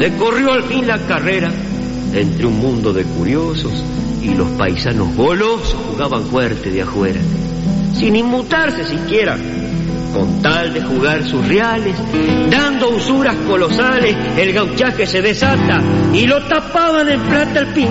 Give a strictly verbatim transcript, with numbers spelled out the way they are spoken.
Se corrió al fin la carrera entre un mundo de curiosos y los paisanos golosos jugaban fuerte de afuera, sin inmutarse siquiera, con tal de jugar sus reales, dando usuras colosales. El gauchaje se desata y lo tapaban en plata el pin